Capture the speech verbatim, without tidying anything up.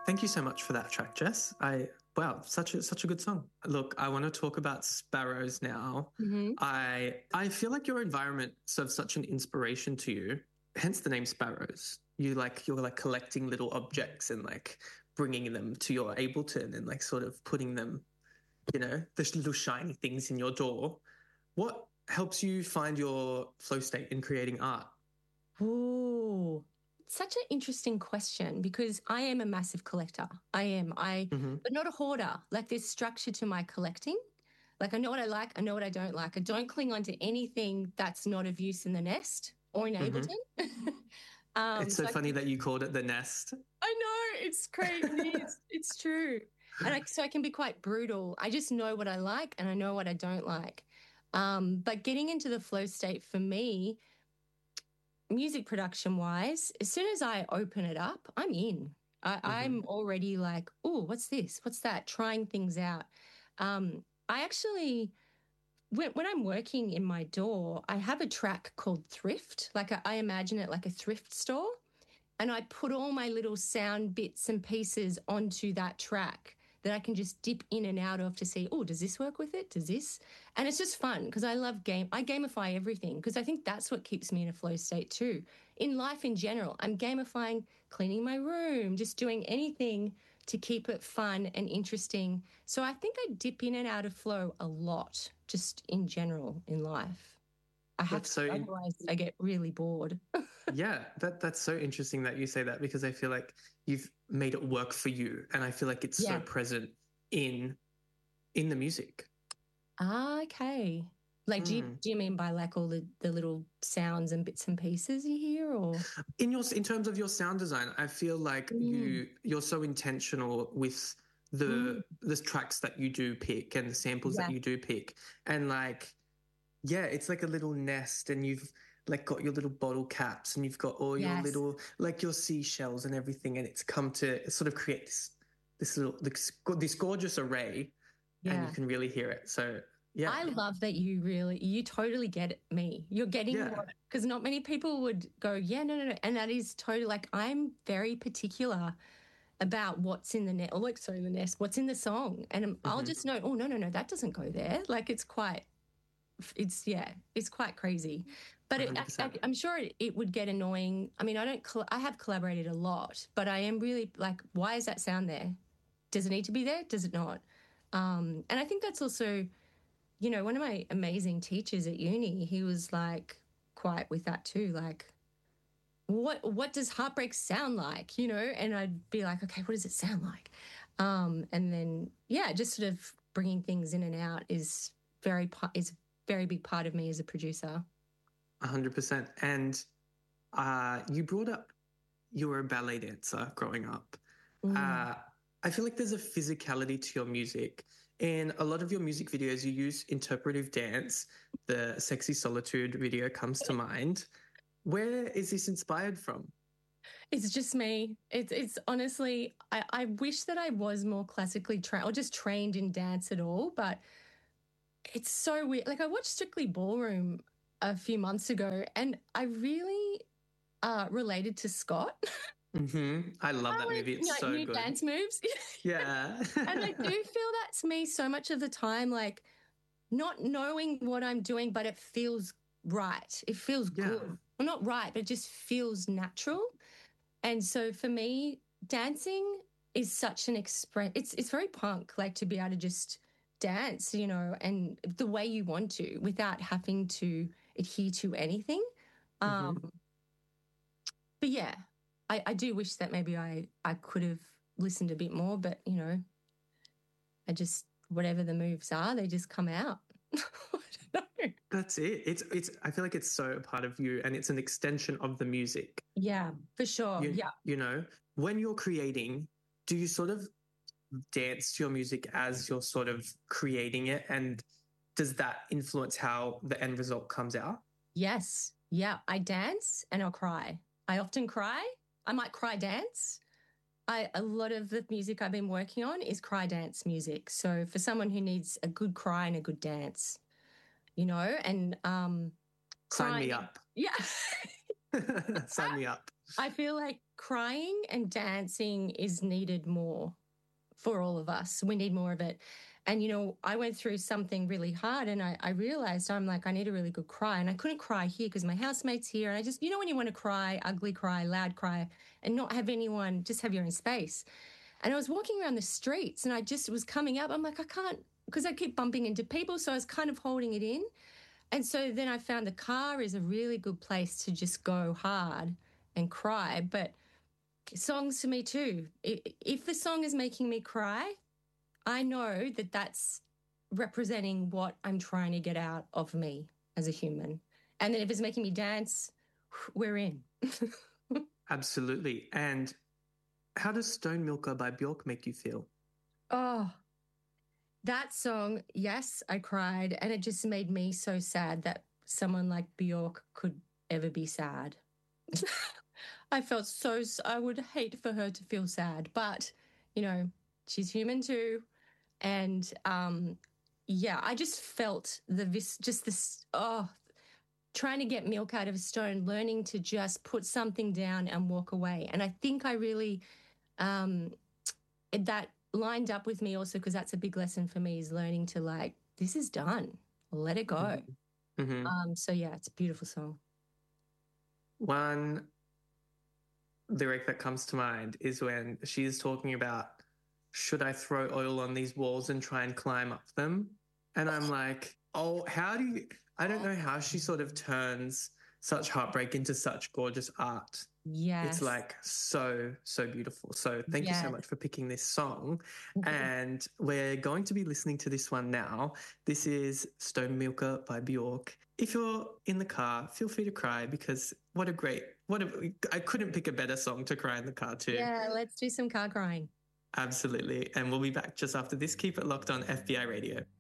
Thank you so much for that track, Jess. I wow, such a such a good song. Look, I want to talk about sparrows now. Hmm. I I feel like your environment serves such an inspiration to you, hence the name sparrows. You like you're like collecting little objects and like bringing them to your Ableton and like sort of putting them, you know, the little shiny things in your door. What helps you find your flow state in creating art? Ooh, such an interesting question because I am a massive collector. I am. I, Hmm. but not a hoarder. Like there's structure to my collecting. Like I know what I like, I know what I don't like. I don't cling on to anything that's not of use in the nest or in Hmm. Ableton. um, It's so so I funny can, that you called it the nest. I know it's great. It is. It's true. And I, so I can be quite brutal. I just know what I like and I know what I don't like. Um, but getting into the flow state for me, music production wise, as soon as I open it up, I'm in. I, Hmm. I'm already like, oh, what's this? What's that? Trying things out. Um, I actually, when, when I'm working in my door, I have a track called Thrift. Like I, I imagine it like a thrift store. And I put all my little sound bits and pieces onto that track that I can just dip in and out of to see, oh, does this work with it? Does this? And it's just fun because I love game. I gamify everything because I think that's what keeps me in a flow state too. In life in general, I'm gamifying cleaning my room, just doing anything to keep it fun and interesting. So I think I dip in and out of flow a lot just in general in life. I have That's to, so in otherwise I get really bored. Yeah, that that's so interesting that you say that because I feel like you've made it work for you, and I feel like it's so Yeah. present in in the music. Ah, okay. Like, do you Mm. do you mean by like all the the little sounds and bits and pieces you hear, or? In your in terms of your sound design, I feel like Mm, you you're so intentional with mm, the the tracks that you do pick and the samples that yeah. you do pick, and like yeah, it's like a little nest, and you've like got your little bottle caps, and you've got all your Yes. little like your seashells and everything, and it's come to sort of create this this little this, this gorgeous array, and you Yeah. can really hear it. So I yeah, love that you really you totally get me. You're getting what yeah, because not many people would go, yeah, no, no, no. And that is totally like I'm very particular about what's in the net, or like sorry, the nest, what's in the song. And I'll hmm just know, oh no, no, no, that doesn't go there. Like it's quite it's yeah, it's quite crazy. But it, I, I, one hundred percent. I'm sure it, it would get annoying. I mean, I don't. Col- I have collaborated a lot, but I am really like, why is that sound there? Does it need to be there? Does it not? Um, and I think that's also, you know, one of my amazing teachers at uni. He was like quite with that too. Like, what what does heartbreak sound like? You know, and I'd be like, okay, what does it sound like? Um, and then yeah, just sort of bringing things in and out is very pa- is a very big part of me as a producer. one hundred percent. And uh, you brought up you were a ballet dancer growing up. Mm. Uh, I feel like there's a physicality to your music. In a lot of your music videos, you use interpretive dance. The Sexy Solitude video comes to mind. Where is this inspired from? It's just me. It's it's honestly, I, I wish that I was more classically trained or just trained in dance at all, but it's so weird. Like I watched Strictly Ballroom a few months ago and I really uh related to Scott. Hmm. I love I that went, movie. you It's know, so new good. dance moves. Yeah. And I do feel that's me so much of the time, like not knowing what I'm doing, but it feels right. It feels Yeah. good. Well, not right, but it just feels natural. And so for me, dancing is such an express. It's it's very punk, like to be able to just dance, you know, and the way you want to without having to adhere to anything. Hmm. Um, but yeah, I, I do wish that maybe I I could have listened a bit more, but you know, I just whatever the moves are, they just come out. I don't know. That's it. It's it's I feel like it's so a part of you and it's an extension of the music. Yeah, for sure. You Yeah. you know, when you're creating, do you sort of dance to your music as you're sort of creating it? And does that influence how the end result comes out? Yes. Yeah. I dance and I'll cry. I often cry. I might cry dance. I, a lot of the music I've been working on is cry dance music. So for someone who needs a good cry and a good dance, you know, and um, Sign me crying, up. yeah, Sign me up. I feel like crying and dancing is needed more for all of us. We need more of it. And, you know, I went through something really hard and I, I realized I'm like, I need a really good cry. And I couldn't cry here because my housemate's here. And I just, you know, when you want to cry, ugly cry, loud cry, and not have anyone, just have your own space. And I was walking around the streets and I just was coming up. I'm like, I can't, because I keep bumping into people. So I was kind of holding it in. And so then I found the car is a really good place to just go hard and cry. But songs to me too. If the song is making me cry, I know that that's representing what I'm trying to get out of me as a human. And then if it's making me dance, we're in. Absolutely. And how does Stone Milker by Bjork make you feel? Oh, that song, yes, I cried. And it just made me so sad that someone like Bjork could ever be sad. I felt so, I would hate for her to feel sad. But, you know, she's human too. And, um, yeah, I just felt the, vis- just this, oh, trying to get milk out of a stone, learning to just put something down and walk away. And I think I really, um, that lined up with me also because that's a big lesson for me is learning to like, this is done, let it go. Mm-hmm. Mm-hmm. Um, so yeah, it's a beautiful song. One lyric that comes to mind is when she's talking about, should I throw oil on these walls and try and climb up them? And I'm like, oh, how do you, I don't know how she sort of turns such heartbreak into such gorgeous art. Yes. It's like so, so beautiful. So thank yes. you so much for picking this song. Mm-hmm. And we're going to be listening to this one now. This is Stone Milker by Bjork. If you're in the car, feel free to cry because what a great, what a, I couldn't pick a better song to cry in the car too. Yeah, let's do some car crying. Absolutely. And we'll be back just after this. Keep it locked on F B I Radio.